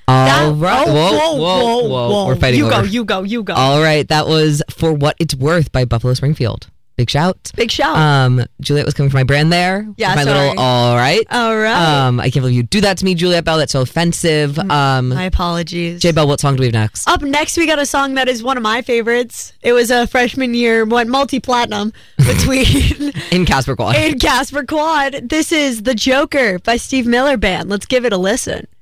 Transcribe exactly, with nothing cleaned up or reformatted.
All That- right. oh, whoa, whoa, whoa, whoa, whoa. We're fighting You over. go, you go, you go. All right. That was For What It's Worth by Buffalo Springfield. Big shout. Big shout. Um, Juliet was coming for my brand there. Yeah, With my sorry. little all right. All right. Um, I can't believe you do that to me, Juliet Bell. That's so offensive. Um, My apologies. J Bell, what song do we have next? Up next, we got a song that is one of my favorites. It was a freshman year, went multi-platinum between In Casper Quad. and Casper Quad. This is The Joker by Steve Miller Band. Let's give it a listen.